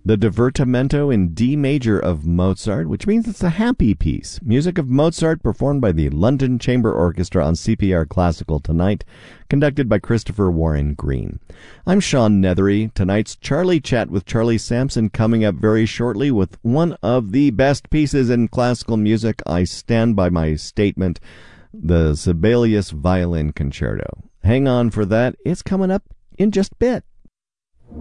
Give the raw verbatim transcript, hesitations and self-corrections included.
The Divertimento in D major of Mozart, which means it's a happy piece. Music of Mozart performed by the London Chamber Orchestra on C P R Classical tonight, conducted by Christopher Warren Green. I'm Sean Nethery. Tonight's Charlie Chat with Charlie Sampson coming up very shortly with one of the best pieces in classical music. I stand by my statement, the Sibelius Violin Concerto. Hang on for that. It's coming up in just a bit.